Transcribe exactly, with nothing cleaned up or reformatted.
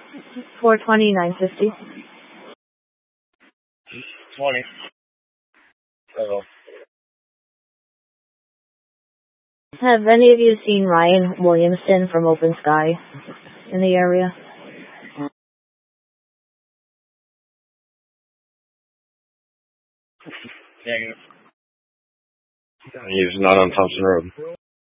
four twenty-nine fifty. twenty. So, Have any of you seen Ryan Williamson from Open Sky in the area? yeah. He's not on Thompson Road.